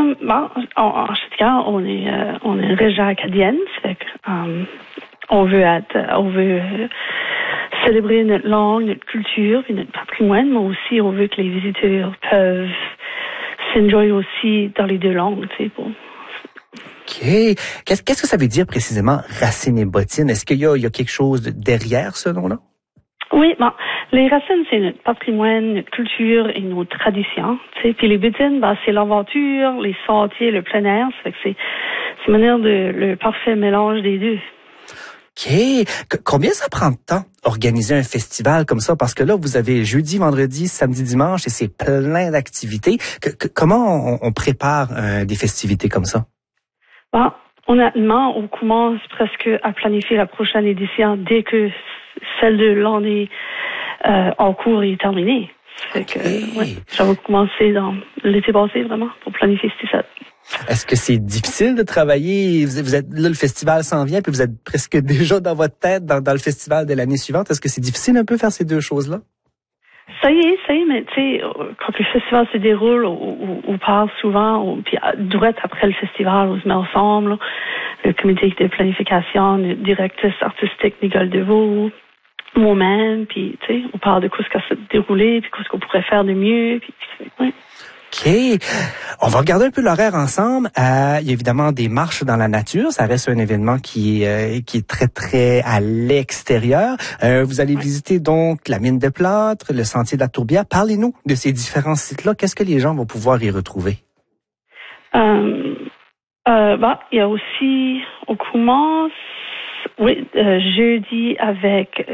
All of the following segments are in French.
Bon, en Chitican, on est une région acadienne, fait que, on veut célébrer notre langue, notre culture, puis notre patrimoine, mais aussi on veut que les visiteurs peuvent s'enjoyer aussi dans les deux langues, tu sais, bon. OK. Qu'est-ce que ça veut dire précisément racines et bottines? Est-ce qu'il y a quelque chose derrière ce nom-là? Oui, bon, les racines, c'est notre patrimoine, notre culture et nos traditions, tu sais. Puis les bottines, c'est l'aventure, les sentiers, le plein air, ça fait que c'est une manière le parfait mélange des deux. OK. Combien ça prend de temps organiser un festival comme ça? Parce que là, vous avez jeudi, vendredi, samedi, dimanche et c'est plein d'activités. Comment on prépare des festivités comme ça? Bon, honnêtement, on commence presque à planifier la prochaine édition dès que celle de l'année en cours est terminée. Fait que, ça va commencer dans l'été passé, vraiment, pour planifier ça. Est-ce que c'est difficile de travailler? Vous êtes là, le festival s'en vient, puis vous êtes presque déjà dans votre tête dans le festival de l'année suivante. Est-ce que c'est difficile un peu faire ces deux choses-là? Ça y est, mais tu sais, quand le festival se déroule, on parle souvent, puis direct après le festival, on se met ensemble, là, le comité de planification, le directrice artistique Nicole Deveau, moi-même, puis tu sais, on parle de ce qui s'est déroulé, puis ce qu'on pourrait faire de mieux, puis ouais. OK. On va regarder un peu l'horaire ensemble. Il y a évidemment des marches dans la nature. Ça reste un événement qui est très, très à l'extérieur. Vous allez visiter donc la mine de plâtre, le sentier de la Tourbière. Parlez-nous de ces différents sites-là. Qu'est-ce que les gens vont pouvoir y retrouver? Il y a aussi, on commence, jeudi avec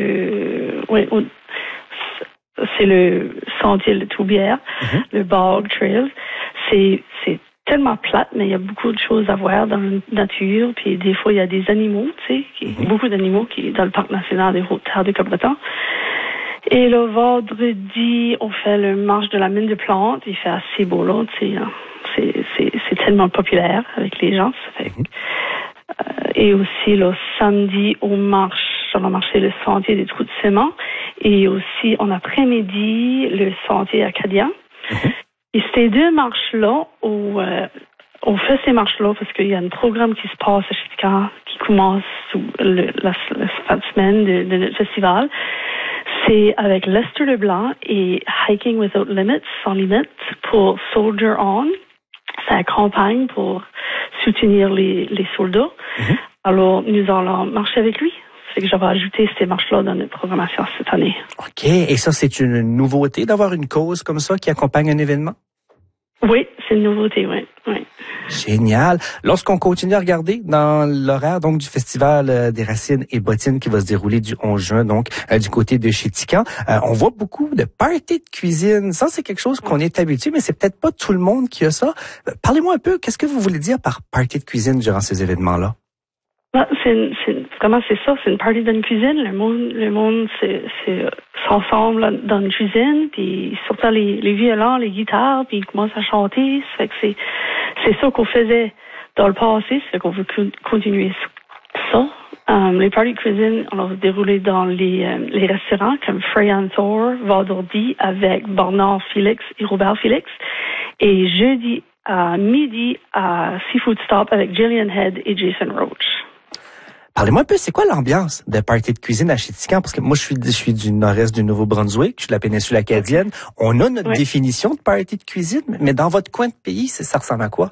c'est le sentier de Tourbière, le Bog Trail. C'est tellement plate, mais il y a beaucoup de choses à voir dans la nature. Puis des fois, il y a des animaux, tu sais, beaucoup d'animaux qui dans le parc national des Hautes-Terres du Cap-Breton. Et le vendredi, on fait le marche de la mine de plantes. Il fait assez beau là, tu sais. C'est tellement populaire avec les gens. Ça fait. Et aussi le samedi, on va marcher le sentier des trous de ciment. Et aussi, en après-midi, le sentier acadien. Et ces deux marches-là, on fait ces marches-là parce qu'il y a un programme qui se passe à Chitican qui commence la semaine de notre festival. C'est avec Lester Leblanc et Hiking Without Limits, sans limites, pour Soldier On. C'est une campagne pour soutenir les soldats. Alors, nous allons marcher avec lui. C'est que j'avais ajouté ces marches-là dans notre programmation cette année. OK. Et ça, c'est une nouveauté d'avoir une cause comme ça qui accompagne un événement? Oui, c'est une nouveauté, oui. Génial. Lorsqu'on continue à regarder dans l'horaire donc du festival des racines et bottines qui va se dérouler du 11 juin donc du côté de Chitican, on voit beaucoup de parties de cuisine. Ça, c'est quelque chose qu'on est habitué, mais c'est peut-être pas tout le monde qui a ça. Parlez-moi un peu, qu'est-ce que vous voulez dire par party de cuisine durant ces événements-là? Vraiment, c'est ça, c'est une party dans une cuisine. Le monde s'ensemble dans une cuisine, puis ils sortent les violons, les guitares, puis ils commencent à chanter. Ça fait que c'est ça qu'on faisait dans le passé, ça fait qu'on veut continuer ça. Les parties de cuisine, on va se dérouler dans les restaurants comme Frey and Thor, Val-d'Ordy, avec Bernard Félix et Robert Félix. Et jeudi à midi à Seafood Stop avec Gillian Head et Jason Roach. Parlez-moi un peu, c'est quoi l'ambiance de party de cuisine à Chitican? Parce que moi, je suis du nord-est du Nouveau-Brunswick, je suis de la péninsule acadienne. On a notre définition de party de cuisine, mais dans votre coin de pays, ça ressemble à quoi?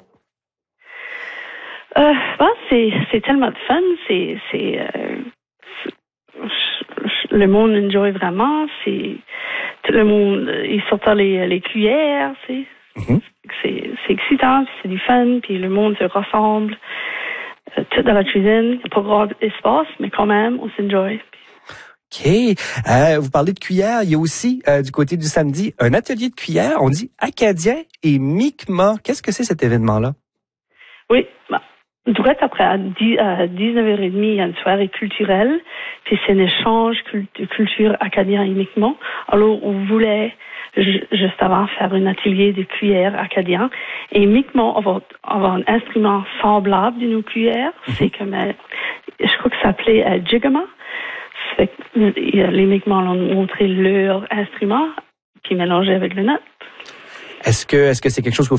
C'est tellement de fun. Le monde enjoy vraiment. Tout le monde, ils sortent les cuillères, tu sais. C'est excitant, puis c'est du fun, puis le monde se rassemble. Tout dans la cuisine, il n'y a pas grand espace, mais quand même, on s'enjoy. OK. Vous parlez de cuillère. Il y a aussi, du côté du samedi, un atelier de cuillère. On dit acadien et Mi'kmaq. Qu'est-ce que c'est cet événement-là? Oui. Direct après, à 19h30, il y a une soirée culturelle. Puis c'est un échange de culture acadien et Mi'kmaq. Alors, on voulait juste avant faire un atelier de cuillère acadien. Et Mi'kmaq, on va avoir un instrument semblable de nos cuillères. C'est comme, je crois que ça s'appelait Jigama. Les Mi'kmaq ont montré leur instrument qui est mélangé avec le nôtre. Est-ce que c'est quelque chose que vous